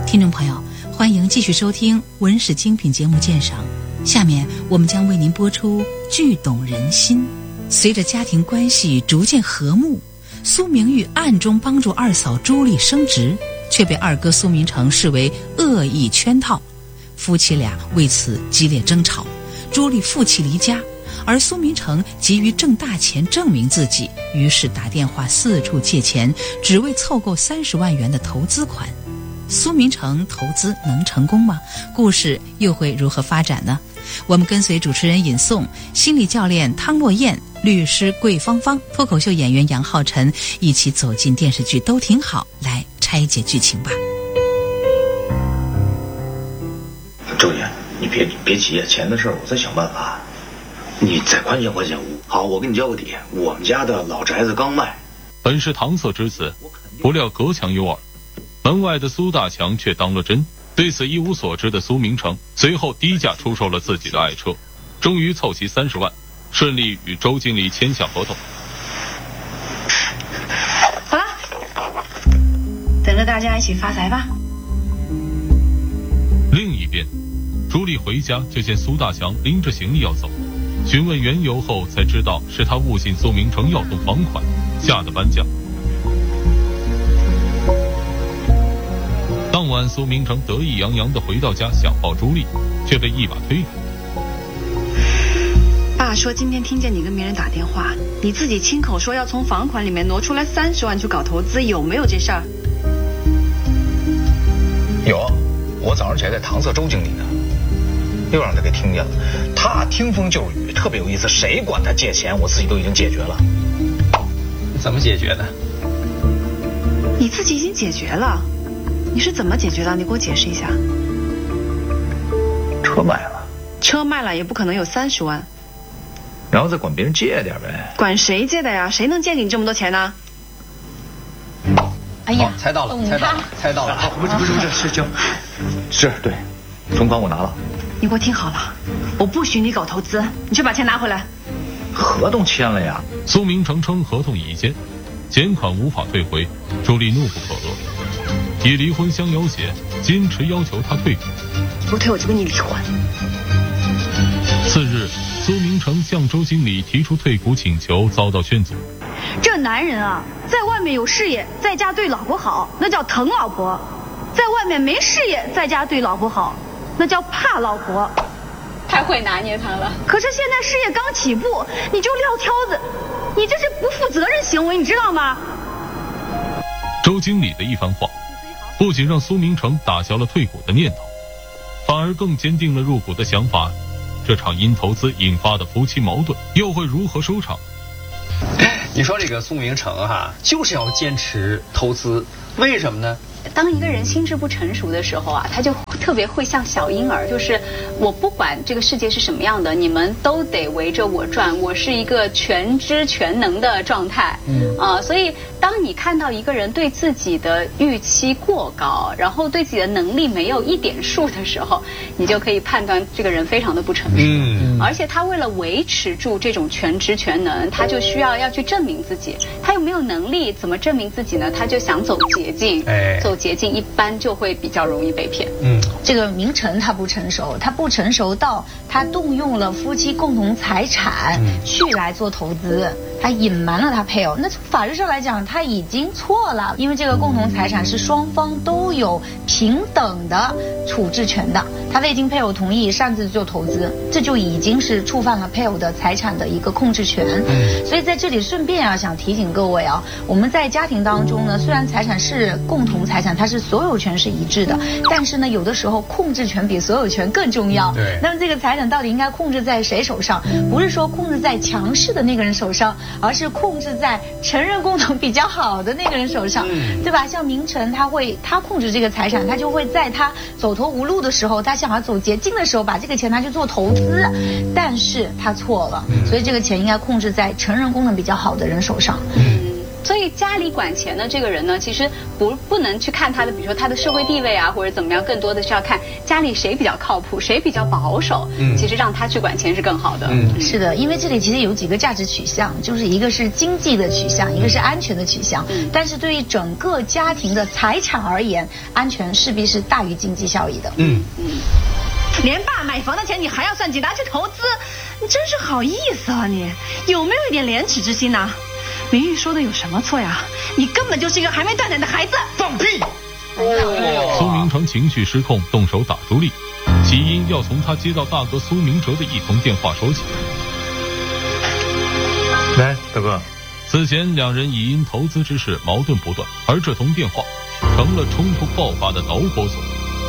听众朋友，欢迎继续收听文史精品节目鉴赏。下面我们将为您播出剧懂人心。随着家庭关系逐渐和睦，苏明玉暗中帮助二嫂朱莉升职，却被二哥苏明成视为恶意圈套，夫妻俩为此激烈争吵，朱莉负气离家，而苏明成急于挣大钱证明自己，于是打电话四处借钱，只为凑够30万元的投资款。苏明成投资能成功吗？故事又会如何发展呢？我们跟随主持人尹颂、心理教练汤若燕、律师桂芳芳、脱口秀演员杨浩辰一起走进电视剧都挺好，来拆解剧情吧。 周爷，你别急，钱的事我再想办法。你再宽限屋。好，我给你交个底，我们家的老宅子刚卖。 本是搪塞之词，不料隔墙有耳。门外的苏大强却当了真，对此一无所知的苏明成随后低价出售了自己的爱车，终于凑齐30万，顺利与周经理签下合同。 好了，等着大家一起发财吧。 另一边，朱莉回家就见苏大强拎着行李要走，询问缘由后才知道是他误信苏明成要动房款，吓得搬家。当晚苏明成得意洋洋地回到家想抱朱莉，却被一把推开。 爸说今天听见你跟别人打电话，你自己亲口说要从房款里面挪出来30万去搞投资，有没有这事儿？ 有，我早上起来在搪塞周经理呢，又让他给听见了。他听风就是雨，特别有意思，谁管他借钱，我自己都已经解决了。 怎么解决的？ 你自己已经解决了？你是怎么解决的？你给我解释一下。 车卖了。 车卖了也不可能有30万。 然后再管别人借点呗。 管谁借的呀？谁能借给你这么多钱呢？ 哎呀，猜到了，猜到了。 不是对，存款我拿了。 你给我听好了，我不许你搞投资，你去把钱拿回来。 合同签了呀。 苏明成称合同已签，钱款无法退回，朱莉怒不可遏，以离婚相要挟，坚持要求他退股。 不退我就跟你离婚。 次日，苏明成向周经理提出退股请求，遭到劝阻。 这男人啊，在外面有事业，在家对老婆好，那叫疼老婆；在外面没事业，在家对老婆好，那叫怕老婆。 太会拿捏他了。 可是现在事业刚起步，你就撂挑子，你这是不负责任行为，你知道吗？ 周经理的一番话，不仅让苏明成打消了退股的念头，反而更坚定了入股的想法。这场因投资引发的夫妻矛盾又会如何收场？ 你说这个苏明成就是要坚持投资，为什么呢？ 当一个人心智不成熟的时候啊，他就特别会像小婴儿，就是我不管这个世界是什么样的，你们都得围着我转，我是一个全知全能的状态。所以当你看到一个人对自己的预期过高，然后对自己的能力没有一点数的时候，你就可以判断这个人非常的不成熟。而且他为了维持住这种全知全能，他就需要去证明自己，他又没有能力，怎么证明自己呢？他就想走捷径。走捷径一般就会比较容易被骗。 这个明成他不成熟，他不成熟到他动用了夫妻共同财产去来做投资，他隐瞒了他配偶。那从法律上来讲，他已经错了，因为这个共同财产是双方都有平等的处置权的，他未经配偶同意擅自做投资，这就已经是触犯了配偶的财产的一个控制权。所以在这里顺便想提醒各位我们在家庭当中呢，虽然财产是共同财产，它是所有权是一致的，但是呢，有的时候控制权比所有权更重要。那么这个财产到底应该控制在谁手上？不是说控制在强势的那个人手上，而是控制在承认功能比较好的那个人手上，对吧？像明成他控制这个财产，他就会在他走投无路的时候，他想要走捷径的时候，把这个钱拿去做投资，但是他错了，所以这个钱应该控制在承认功能比较好的人手上。 所以家里管钱的这个人呢，其实不能去看他的，比如说他的社会地位啊，或者怎么样，更多的是要看家里谁比较靠谱，谁比较保守。其实让他去管钱是更好的。 是的，因为这里其实有几个价值取向，就是一个是经济的取向，一个是安全的取向。但是对于整个家庭的财产而言，安全势必是大于经济效益的。 连爸买房的钱你还要算计，拿去投资，你真是好意思啊！你有没有一点廉耻之心呢？明玉说的有什么错呀？你根本就是一个还没断奶的孩子！ 放屁！ 苏明成情绪失控，动手打朱莉，起因要从他接到大哥苏明哲的一通电话说起。 来，大哥。 此前两人已因投资之事矛盾不断，而这通电话成了冲突爆发的导火索。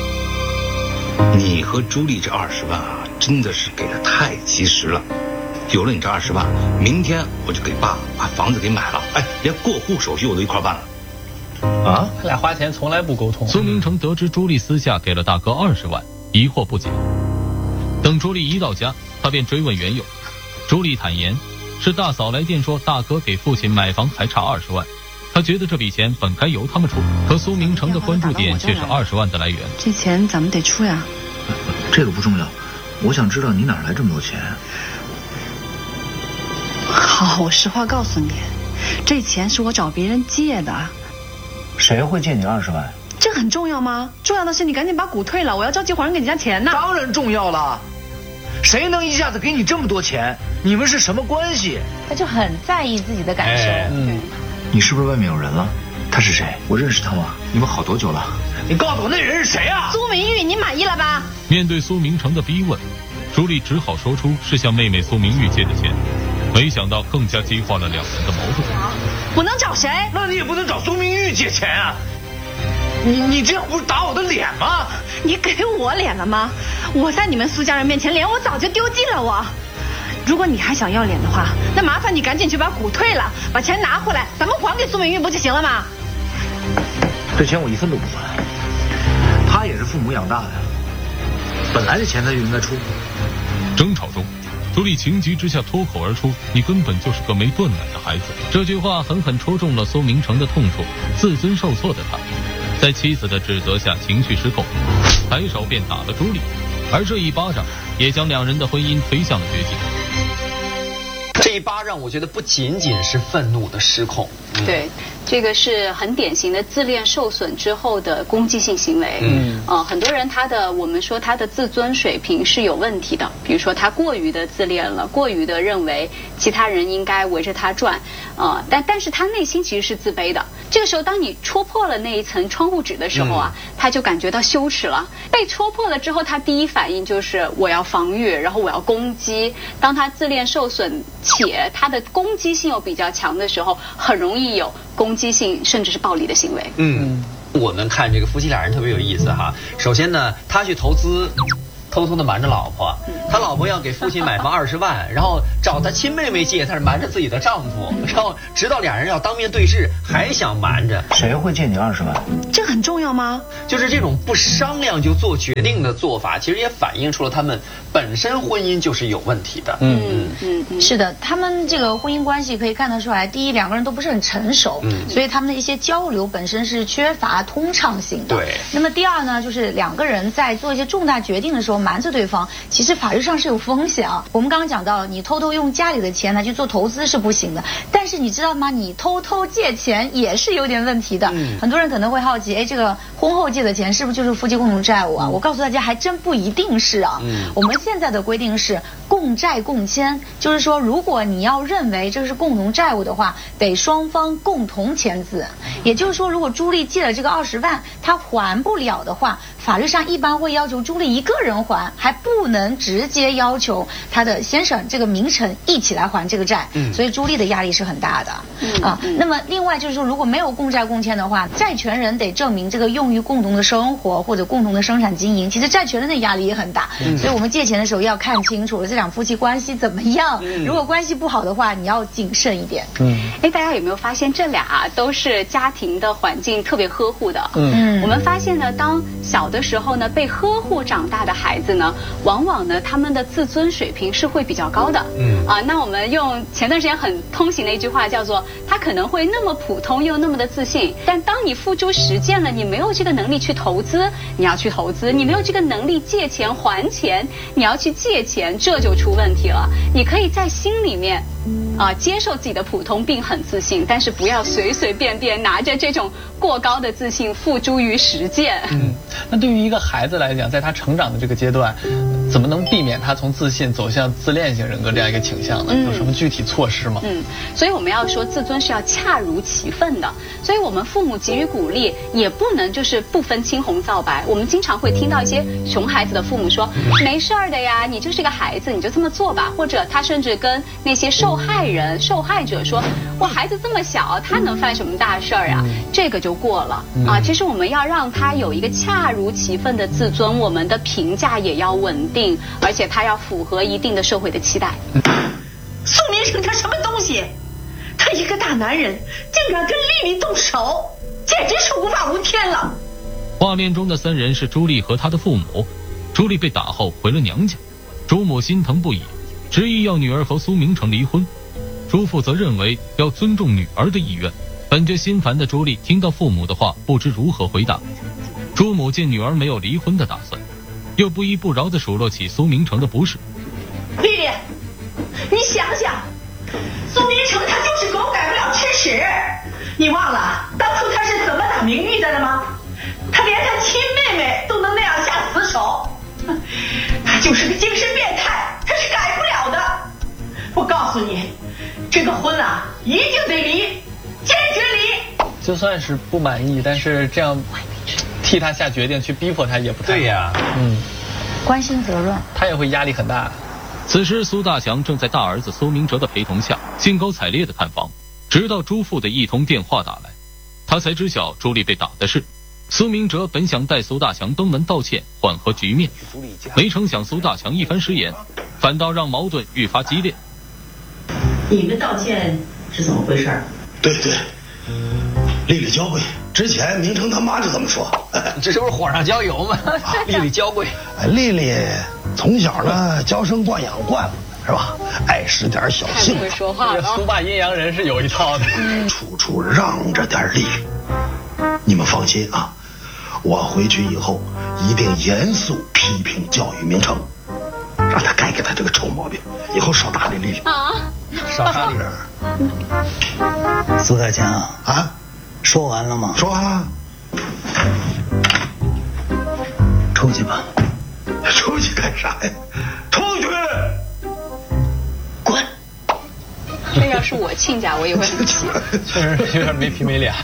你和朱莉这20万啊，真的是给的太及时了。有了你这20万，明天我就给爸把房子给买了，连过户手续我都一块办了。 啊，他俩花钱从来不沟通。 苏明成得知朱莉私下给了大哥20万，疑惑不解。等朱莉一到家，他便追问缘由。朱莉坦言，是大嫂来电说大哥给父亲买房还差20万，他觉得这笔钱本该由他们出，可苏明成的关注点却是20万的来源。 这钱咱们得出呀。 这个不重要，我想知道你哪来这么多钱。 好，我实话告诉你，这钱是我找别人借的。 谁会借你20万？ 这很重要吗？重要的是你赶紧把股退了，我要着急还给人家钱呢。 当然重要了，谁能一下子给你这么多钱？你们是什么关系？ 他就很在意自己的感受。 你是不是外面有人了？他是谁？我认识他吗？你们好多久了？你告诉我那人是谁啊？ 苏明玉，你满意了吧？ 面对苏明成的逼问，朱莉只好说出是向妹妹苏明玉借的钱，没想到更加激化了两人的矛盾。 我能找谁？ 那你也不能找苏明玉借钱啊！你这样不是打我的脸吗？ 你给我脸了吗？我在你们苏家人面前脸我早就丢尽了我。如果你还想要脸的话，那麻烦你赶紧去把股退了，把钱拿回来，咱们还给苏明玉不就行了吗？ 这钱我一分都不分，他也是父母养大的，本来这钱他就应该出。 争吵中，朱莉情急之下脱口而出：“你根本就是个没断奶的孩子。”这句话狠狠戳中了苏明成的痛处，自尊受挫的他，在妻子的指责下情绪失控，抬手便打了朱莉，而这一巴掌也将两人的婚姻推向了绝境。 这一巴掌，我觉得不仅仅是愤怒的失控， 对，这个是很典型的自恋受损之后的攻击性行为。很多人我们说他的自尊水平是有问题的，比如说他过于的自恋了，过于的认为其他人应该围着他转，但是他内心其实是自卑的。这个时候，当你戳破了那一层窗户纸的时候啊，他就感觉到羞耻了。被戳破了之后，他第一反应就是我要防御，然后我要攻击。当他自恋受损且他的攻击性又比较强的时候，很容易有攻击性甚至是暴力的行为。 我们看这个夫妻俩人特别有意思哈。首先呢，他去投资，偷偷的瞒着老婆，他老婆要给父亲买房20万，然后找他亲妹妹借，他是瞒着自己的丈夫，然后直到俩人要当面对质，还想瞒着。 谁会借你20万？ 这很重要吗？ 就是这种不商量就做决定的做法，其实也反映出了他们本身婚姻就是有问题的。 是的，他们这个婚姻关系可以看得出来，第一，两个人都不是很成熟，所以他们的一些交流本身是缺乏通畅性的。 对。 那么第二呢，就是两个人在做一些重大决定的时候瞒着对方，其实法律上是有风险啊。我们刚刚讲到，你偷偷用家里的钱来去做投资是不行的，但是你知道吗？你偷偷借钱也是有点问题的。很多人可能会好奇，这个婚后借的钱是不是就是夫妻共同债务啊？我告诉大家，还真不一定是啊。我们现在的规定是共债共签，就是说，如果你要认为这是共同债务的话，得双方共同签字。也就是说，如果朱莉借了这个20万，她还不了的话，法律上一般会要求朱莉一个人还，还不能直接要求她的先生这个名臣一起来还这个债。所以朱莉的压力是很大的。那么另外就是说，如果没有共债共签的话，债权人得证明这个用用于共同的生活或者共同的生产经营，其实债权人的压力也很大。所以我们借钱的时候要看清楚了这两夫妻关系怎么样。如果关系不好的话，你要谨慎一点。 大家有没有发现这俩都是家庭的环境特别呵护的？我们发现呢，当小的时候呢被呵护长大的孩子呢，往往呢他们的自尊水平是会比较高的。那我们用前段时间很通行的一句话叫做，他可能会那么普通又那么的自信，但当你付诸实践了，你没有这个能力去投资，你要去投资；你没有这个能力借钱还钱，你要去借钱，这就出问题了。你可以在心里面接受自己的普通并很自信，但是不要随随便便拿着这种过高的自信付诸于实践。 那对于一个孩子来讲，在他成长的这个阶段，怎么能避免他从自信走向自恋型人格这样一个倾向呢？有什么具体措施吗？ 所以我们要说自尊是要恰如其分的，所以我们父母给予鼓励也不能就是不分青红皂白。我们经常会听到一些熊孩子的父母说，没事儿的呀，你就是个孩子，你就这么做吧。或者他甚至跟那些受害者说，我孩子这么小，他能犯什么大事儿啊？这个就过了其实我们要让他有一个恰如其分的自尊，我们的评价也要稳定，而且他要符合一定的社会的期待。 苏明成他什么东西？他一个大男人竟敢跟丽丽动手，简直是无法无天了。 画面中的三人是朱莉和她的父母。朱莉被打后回了娘家，朱母心疼不已，执意要女儿和苏明成离婚。朱父则认为要尊重女儿的意愿。本着心烦的朱莉听到父母的话，不知如何回答。朱母见女儿没有离婚的打算，又不依不饶地数落起苏明成的不是。 丽丽，你想想，苏明成他就是狗改不了吃屎，你忘了当初他是怎么打明玉的吗？他连他亲妹妹都能那样下死手，他就是个精神变态，他是改不了的。我告诉你，这个婚一定得离，坚决离。 就算是不满意，但是这样替他下决定去逼迫他也不太好。 对呀， 关心则乱， 他也会压力很大。 此时苏大强正在大儿子苏明哲的陪同下兴高采烈地看房，直到朱父的一通电话打来，他才知晓朱莉被打的事。苏明哲本想带苏大强登门道歉缓和局面，没成想苏大强一番食言，反倒让矛盾愈发激烈。 你们道歉是怎么回事？ 对，丽丽娇贵，之前明成他妈就这么说。 这不是火上浇油吗？丽丽娇贵， 丽丽从小呢娇生惯养惯了，是吧？爱使点小性子。 会说话了。 苏爸阴阳人是有一套的， 处处让着点丽丽。你们放心啊，我回去以后一定严肃批评教育明成，让他改他这个臭毛病，以后少搭理丽丽少搭理人。 苏大强说完了吗？ 说完了。 出去吧。 出去干啥呀？出去！ 滚！ 这要是我亲家，我也会很气。 确实有点没皮没脸。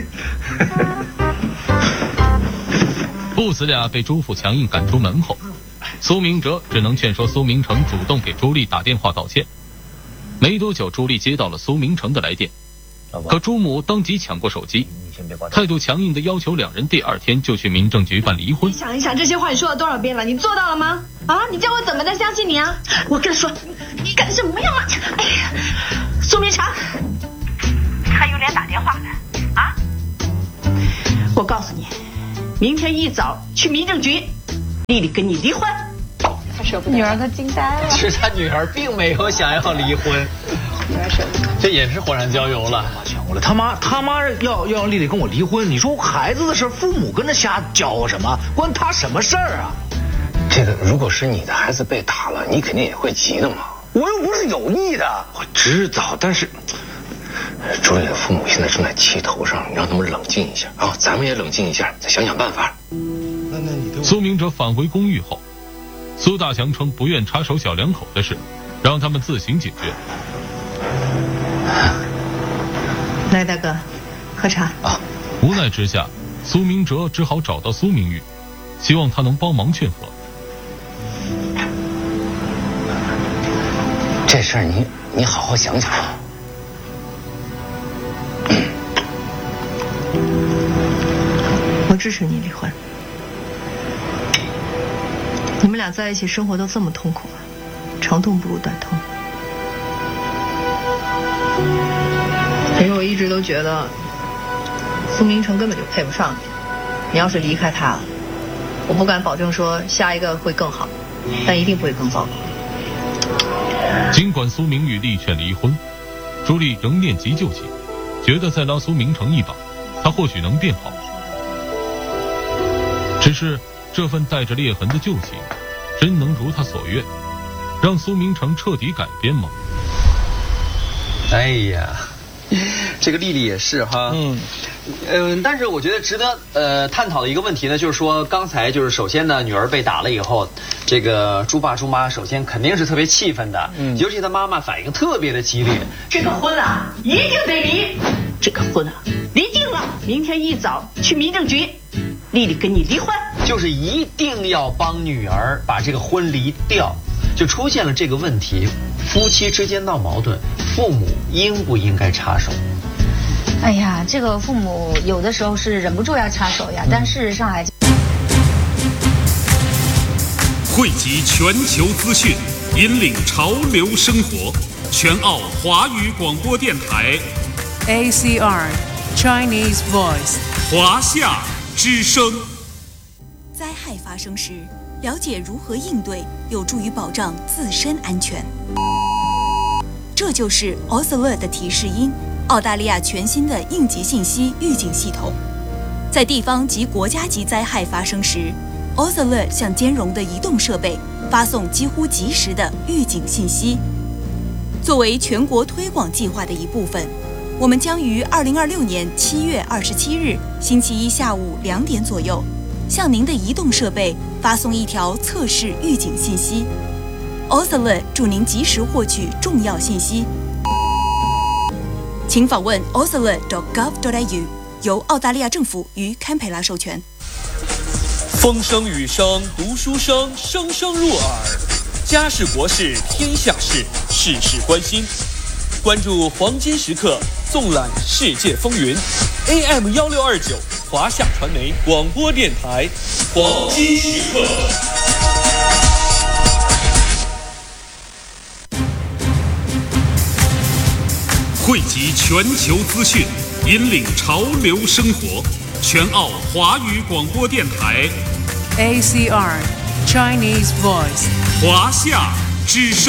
父子俩被朱父强硬赶出门后，苏明哲只能劝说苏明成主动给朱莉打电话道歉。没多久，朱莉接到了苏明成的来电，可朱母当即抢过手机，态度强硬地要求两人第二天就去民政局办离婚。 想一想，这些话你说了多少遍了？你做到了吗？你叫我怎么能相信你啊？我跟你说，你干什么呀嘛？哎呀，苏明成，你还有脸打电话来？我告诉你，明天一早去民政局，丽丽跟你离婚。 他舍不得， 女儿都惊呆了。 是他女儿并没有想要离婚， 这也是火上浇油了。 他妈要让丽丽跟我离婚，你说孩子的事，父母跟着瞎搅和什么？关他什么事儿啊？ 这个如果是你的孩子被打了，你肯定也会急的嘛。我又不是有意的。我知道，但是朱莉的父母现在正在气头上，你让他们冷静一下啊，咱们也冷静一下，再想想办法。 苏明哲返回公寓后，苏大强称不愿插手小两口的事，让他们自行解决。 来，大哥，喝茶。 无奈之下，苏明哲只好找到苏明玉，希望他能帮忙劝和。 这事儿你好好想想。 我支持你离婚。你们俩在一起生活都这么痛苦了，长痛不如短痛。可是我一直都觉得苏明成根本就配不上你。你要是离开他，我不敢保证说下一个会更好，但一定不会更糟糕。 尽管苏明玉力劝离婚，朱莉仍念及旧情，觉得再拉苏明成一把，他或许能变好。只是这份带着裂痕的旧情，真能如他所愿，让苏明成彻底改变吗？ 哎呀，这个丽丽也是哈，但是我觉得值得探讨的一个问题呢，就是说刚才就是首先呢，女儿被打了以后，这个猪爸猪妈首先肯定是特别气愤的，尤其他妈妈反应特别的激烈。 这个婚啊，一定得离。这个婚啊，离定了，明天一早去民政局，丽丽跟你离婚。 就是一定要帮女儿把这个婚离掉。就出现了这个问题，夫妻之间闹矛盾，父母应不应该插手？ 哎呀，这个父母有的时候是忍不住要插手呀，但事实上来讲， 汇集全球资讯，引领潮流生活，全澳华语广播电台 ACR Chinese Voice 华夏之声。 灾害发生时，了解如何应对，有助于保障自身安全。这就是 Ausalert 的提示音，澳大利亚全新的应急信息预警系统。在地方及国家级灾害发生时， Ausalert 向兼容的移动设备发送几乎即时的预警信息。作为全国推广计划的一部分，我们将于2026年7月27日星期一下午2点左右，向您的移动设备发送一条测试预警信息。Ausalert 助您及时获取重要信息。请访问 ausalert.gov.au， 由澳大利亚政府与堪培拉授权。 风声雨声读书声，声声入耳。家事国事天下事，事事关心。关注黄金时刻，纵览世界风云。AM1629华夏传媒广播电台，黄金时刻。 汇集全球资讯，引领潮流生活，全澳华语广播电台 ACR Chinese Voice 华夏之声。